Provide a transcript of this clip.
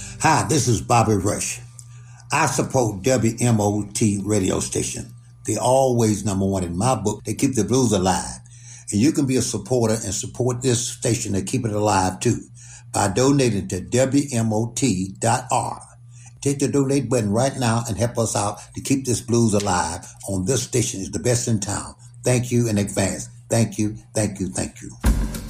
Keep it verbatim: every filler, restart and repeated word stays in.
Hi, this is Bobby Rush. I support W M O T radio station. They always number one in my book. They keep the blues alive. And you can be a supporter and support this station to keep it alive too by donating to W M O T dot org. Take the donate button right now and help us out to keep this blues alive on this station. Is the best in town. Thank you in advance. Thank you, thank you, thank you.